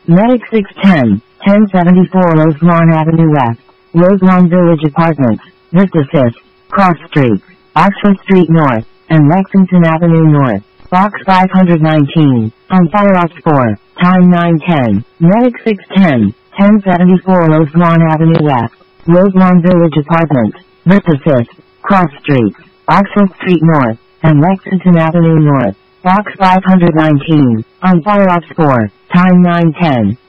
Medic 610, 1074 Roselawn Avenue West, Roselawn Village Apartments, Vista 5th, Cross Street, Oxford Street North, and Lexington Avenue North. Box 519, on Fire Ops 4, time 9:10. Medic 610, 1074 Roselawn Avenue West, Roselawn Village Apartments, Vista 5th, Cross Street, Oxford Street North, and Lexington Avenue North. Box 519, on Fire Ops 4, time 9:10.